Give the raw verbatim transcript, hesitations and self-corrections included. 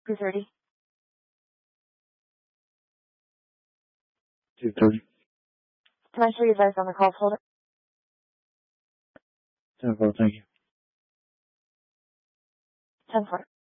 two thirty. two thirty. Can I show you guys on the call folder? ten four, thank you. ten four.